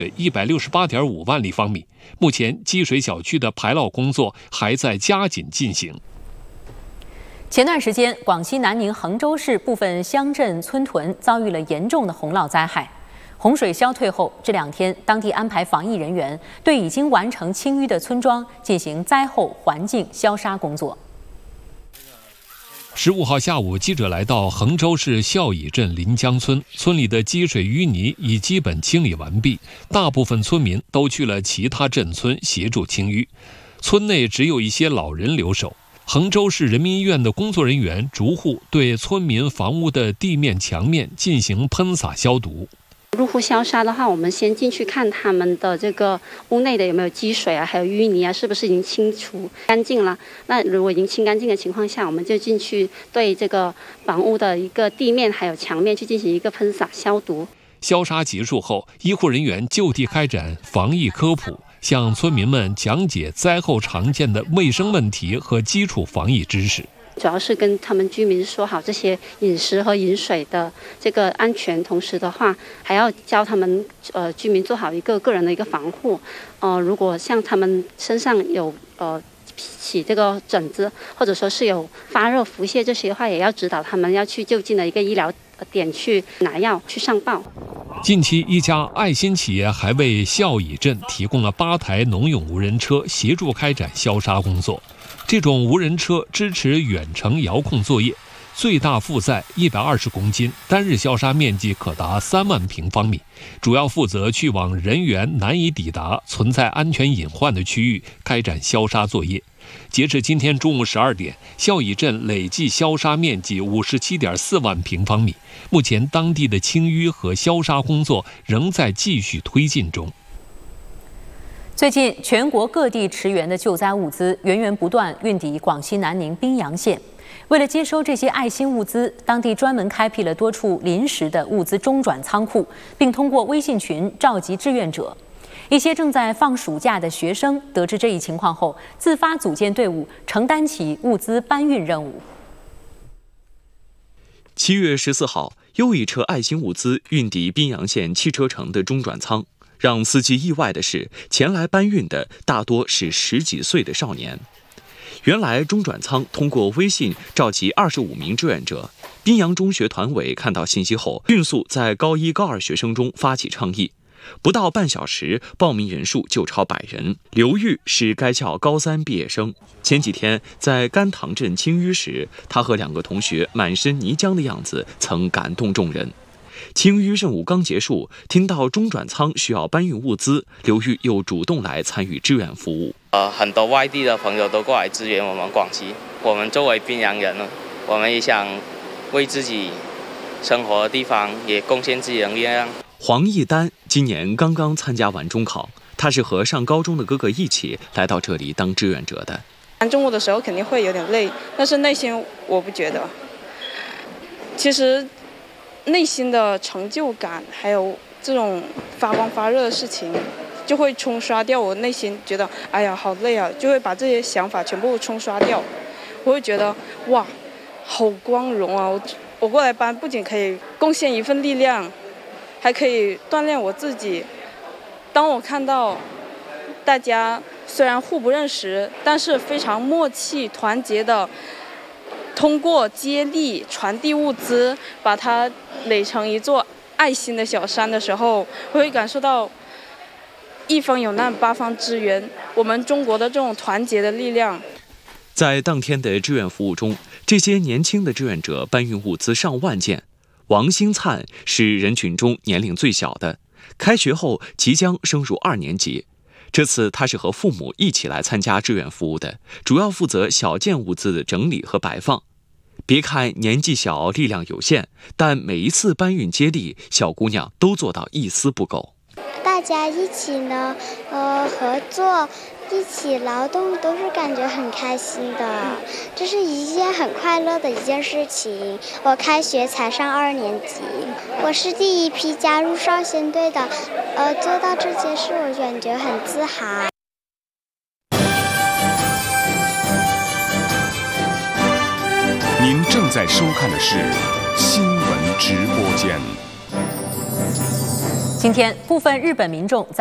168.5万立方米。目前积水小区的排涝工作还在加紧进行。 前段时间，广西南宁衡州市部分乡镇村屯遭遇了严重的洪涝灾害。洪水消退后，这2天当地安排防疫人员对已经完成清淤的村庄进行灾后环境消杀工作。 15号下午，记者来到衡州市孝乙镇临江村，村里的积水淤泥已基本清理完毕，大部分村民都去了其他镇村协助清淤，村内只有一些老人留守。衡州市人民医院的工作人员逐户对村民房屋的地面、墙面进行喷洒消毒。 入户消杀的话，我们先进去看他们的这个屋内的有没有积水啊，还有淤泥啊，是不是已经清除干净了？那如果已经清干净的情况下，我们就进去对这个房屋的一个地面还有墙面去进行一个喷洒消毒。 消杀结束后，医护人员就地开展防疫科普，向村民们讲解灾后常见的卫生问题和基础防疫知识。 主要是跟他们居民说好这些饮食和饮水的这个安全，同时的话还要教他们居民做好一个个人的一个防护。如果像他们身上有起这个疹子，或者说是有发热、腹泻这些的话，也要指导他们要去就近的一个医疗点去拿药、去上报。 近期，一家爱心企业还为孝乙镇提供了8台农用无人车，协助开展消杀工作。这种无人车支持远程遥控作业，最大负载120公斤，单日消杀面积可达3万平方米，主要负责去往人员难以抵达、存在安全隐患的区域开展消杀作业。截至今天中午12点，孝乙镇累计消杀面积57.4万平方米。目前，当地的清淤和消杀工作仍在继续推进中。 最近，全国各地驰援的救灾物资源源不断运抵广西南宁宾阳县。为了接收这些爱心物资，当地专门开辟了多处临时的物资中转仓库，并通过微信群召集志愿者。一些正在放暑假的学生得知这一情况后，自发组建队伍，承担起物资搬运任务。 7月14号，又一车爱心物资运抵宾阳县汽车城的中转仓。让司机意外的是，前来搬运的大多是10几岁的少年。原来中转仓通过微信召集25名志愿者，宾阳中学团委看到信息后，迅速在高1、高2学生中发起倡议。不到半小时，报名人数就超100人。刘玉是该校高3毕业生，前几天在甘塘镇清淤时，他和2个同学满身泥浆的样子曾感动众人。清淤任务刚结束，听到中转仓需要搬运物资，刘玉又主动来参与志愿服务。 很多外地的朋友都过来支援我们广西。我们作为宾阳人呢，我们也想为自己生活的地方也贡献自己的力量。 黄义丹今年刚刚参加完中考，他是和上高中的哥哥一起来到这里当志愿者的。 中午的时候肯定会有点累，但是内心我不觉得。其实内心的成就感还有这种发光发热的事情，就会冲刷掉我内心觉得哎呀好累啊，就会把这些想法全部冲刷掉。我会觉得哇好光荣啊，我过来搬不仅可以贡献一份力量，还可以锻炼我自己。当我看到大家虽然互不认识，但是非常默契团结的通过接力传递物资，把它垒成一座爱心的小山的时候，我会感受到一方有难八方支援，我们中国的这种团结的力量。 在当天的志愿服务中，这些年轻的志愿者搬运物资上万件。王兴灿是人群中年龄最小的，开学后即将升入2年级。这次他是和父母一起来参加志愿服务的，主要负责小件物资的整理和摆放。别看年纪小，力量有限，但每一次搬运接力，小姑娘都做到一丝不苟。 大家一起呢，合作，一起劳动，都是感觉很开心的，这是一件很快乐的一件事情。我开学才上2年级，我是第一批加入少先队的，做到这件事，我感觉很自豪。 您正在收看的是新闻直播间。 今天，部分日本民众在